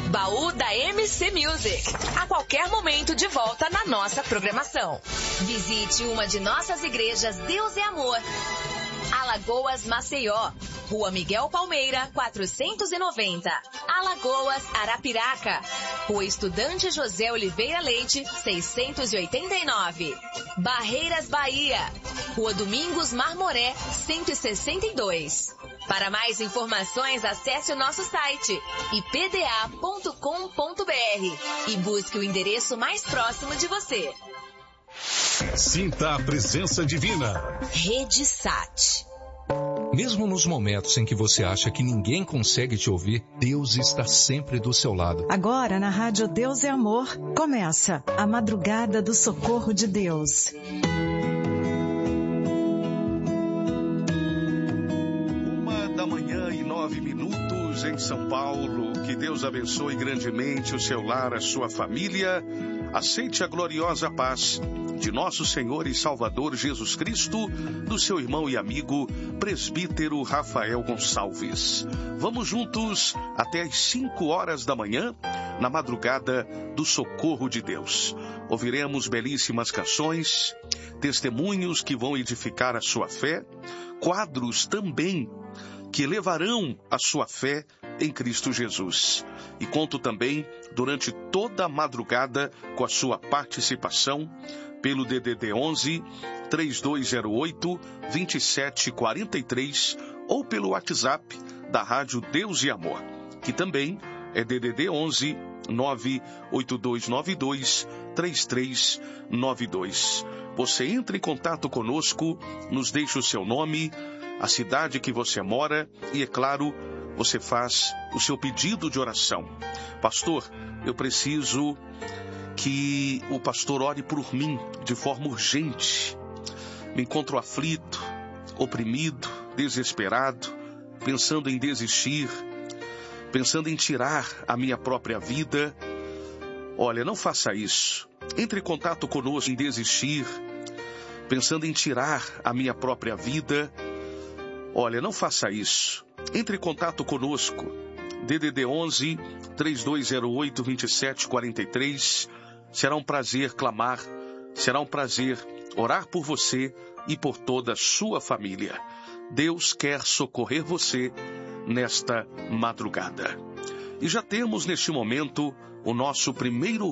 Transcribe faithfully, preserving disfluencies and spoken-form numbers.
Baú da M C Music. A qualquer momento de volta na nossa programação. Visite uma de nossas igrejas Deus é Amor. Alagoas, Maceió. Rua Miguel Palmeira, quatrocentos e noventa. Alagoas, Arapiraca. Rua Estudante José Oliveira Leite, seiscentos e oitenta e nove. Barreiras, Bahia. Rua Domingos Marmoré, cento e sessenta e dois. Para mais informações, acesse o nosso site i p d a ponto com ponto b r e busque o endereço mais próximo de você. Sinta a presença divina. Rede Sat. Mesmo nos momentos em que você acha que ninguém consegue te ouvir, Deus está sempre do seu lado. Agora, na Rádio Deus é Amor, começa a Madrugada do Socorro de Deus. Uma da manhã e nove minutos em São Paulo. Que Deus abençoe grandemente o seu lar, a sua família. Aceite a gloriosa paz de nosso Senhor e Salvador Jesus Cristo, do seu irmão e amigo, presbítero Rafael Gonçalves. Vamos juntos até às cinco horas da manhã, na madrugada do Socorro de Deus. Ouviremos belíssimas canções, testemunhos que vão edificar a sua fé, quadros também que levarão a sua fé em Cristo Jesus. E conto também, durante toda a madrugada, com a sua participação pelo D D D onze, três dois zero oito, dois sete quatro três ou pelo WhatsApp da Rádio Deus e Amor, que também é D D D onze, nove oito dois nove dois, três três nove dois. Você entra em contato conosco, nos deixa o seu nome, a cidade que você mora e, é claro, você faz o seu pedido de oração. Pastor, eu preciso que o pastor ore por mim de forma urgente. Me encontro aflito, oprimido, desesperado, pensando em desistir, pensando em tirar a minha própria vida. Olha, não faça isso. Entre em contato conosco em desistir, pensando em tirar a minha própria vida. Olha, não faça isso. Entre em contato conosco. D D D onze, três dois zero oito, dois sete quatro três. Será um prazer clamar, será um prazer orar por você e por toda a sua família. Deus quer socorrer você nesta madrugada. E já temos neste momento o nosso primeiro